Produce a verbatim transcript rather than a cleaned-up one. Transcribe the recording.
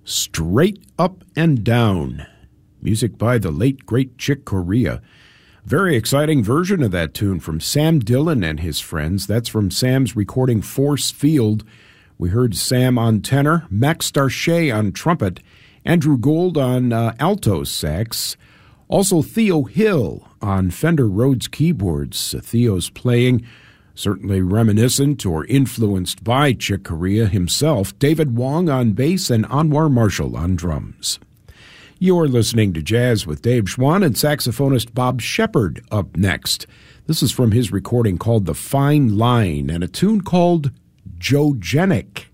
Straight Up and Down. Music by the late, great Chick Corea. Very exciting version of that tune from Sam Dillon and his friends. That's from Sam's recording Force Field. We heard Sam on tenor, Max Starchet on trumpet, Andrew Gold on uh, alto sax, also Theo Hill on Fender Rhodes keyboards. Uh, Theo's playing certainly reminiscent or influenced by Chick Corea himself. David Wong on bass and Anwar Marshall on drums. You're listening to Jazz with Dave Schwann and saxophonist Bob Shepard up next. This is from his recording called The Fine Line and a tune called Joe Genic.